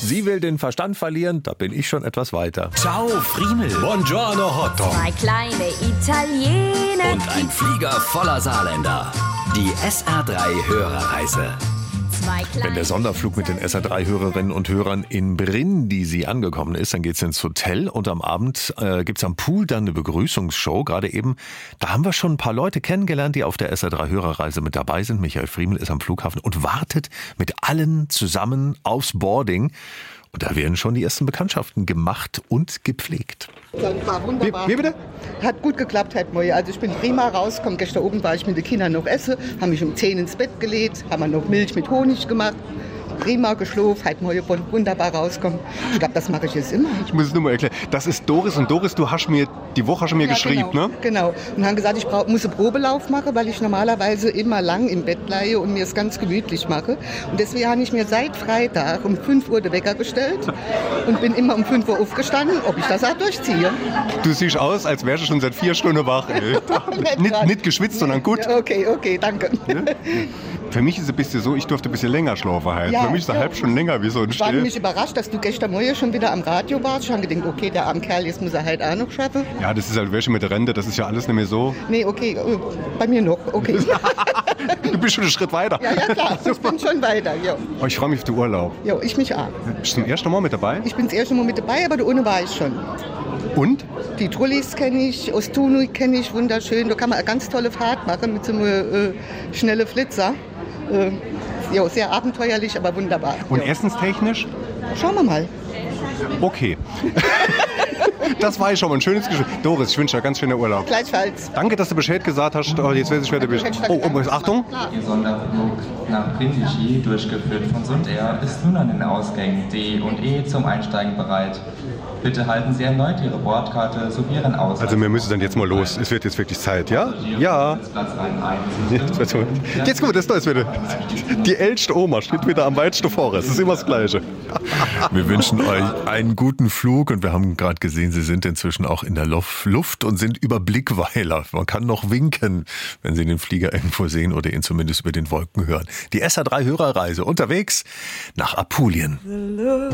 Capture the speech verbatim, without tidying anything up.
Sie will den Verstand verlieren, da bin ich schon etwas weiter. Ciao, Friemel. Buongiorno, Hotdog. Zwei kleine Italiener. Und ein Flieger voller Saarländer. Die S R drei Hörerreise. Zwei kleine Wenn der Sonderflug mit den S R drei Hörerinnen und Hörern in Brindisi angekommen ist, dann geht's ins Hotel und am Abend äh, gibt's am Pool dann eine Begrüßungsshow. Gerade eben, da haben wir schon ein paar Leute kennengelernt, die auf der S R drei Hörerreise mit dabei sind. Michael Friemel ist am Flughafen und wartet mit allen zusammen aufs Boarding. Und da werden schon die ersten Bekanntschaften gemacht und gepflegt. War wunderbar. Wie, wie bitte? Hat gut geklappt heute Morgen. Also ich bin prima rausgekommen. Gestern oben war ich mit den Kindern noch essen, haben mich um zehn ins Bett gelegt, haben wir noch Milch mit Honig gemacht. Prima geschlafen, heute Morgen wunderbar rauskommen. Ich glaube, das mache ich jetzt immer. Ich muss es nur mal erklären. Das ist Doris und Doris, du hast mir die Woche schon mir Ja, geschrieben, genau, ne? Genau. Und haben gesagt, ich brauch, muss einen Probelauf machen, weil ich normalerweise immer lang im Bett bleibe und mir es ganz gemütlich mache. Und deswegen habe ich mir seit Freitag um fünf Uhr den Wecker gestellt und bin immer um fünf Uhr aufgestanden, ob ich das auch durchziehe. Du siehst aus, als wärst du schon seit vier Stunden wach. Ey. nicht, nicht geschwitzt, sondern gut. Okay, okay, danke. Für mich ist es ein bisschen so, ich durfte ein bisschen länger schlafen halt. Ja, Für mich ist es eine ja. halbe Stunde länger wie so ein Ich war Still. nämlich überrascht, dass du gestern Morgen schon wieder am Radio warst. Ich habe gedacht, okay, der arme Kerl, jetzt muss er halt auch noch schaffen. Ja, das ist halt welche mit der Rente, das ist ja alles nicht mehr so. Nee, okay, äh, bei mir noch, okay. Du bist schon einen Schritt weiter. Ja, ja, klar, ich bin schon weiter. Jo, Oh, ich freue mich auf den Urlaub. jo ich mich auch. Bist du zum ersten Mal mit dabei? Ich bin das erste Mal mit dabei, aber da ohne war ich schon. Und? Die Trullis kenne ich, Ostunu kenne ich, wunderschön. Da kann man eine ganz tolle Fahrt machen mit so einem äh, schnellen Flitzer. Äh, jo, sehr abenteuerlich, aber wunderbar. Und Jo. essenstechnisch? Schauen wir mal. Okay. Das war ich schon mal ein schönes Gespräch. Doris, ich wünsche dir ganz schönen Urlaub. Gleichfalls. Danke, dass du Bescheid gesagt hast. Oh, jetzt weiß ich, wer du bist. Oh, oh, Achtung. Ihr Sonderflug nach Brindisi, durchgeführt von Sundair, ist nun an den Ausgängen D und E zum Einsteigen bereit. Bitte halten Sie erneut Ihre Bordkarte sowie Ihren Ausweis. Also wir müssen dann jetzt mal los. Es wird jetzt wirklich Zeit, ja? Ja. Jetzt gut, das da ist wieder. Die älteste Oma steht wieder am weitesten vor. Es ist immer das Gleiche. Wir wünschen euch einen guten Flug und wir haben gerade gesehen, Sie sind inzwischen auch in der Luft und sind über Blickweiler. Man kann noch winken, wenn Sie den Flieger irgendwo sehen oder ihn zumindest über den Wolken hören. Die S R drei Hörerreise unterwegs nach Apulien.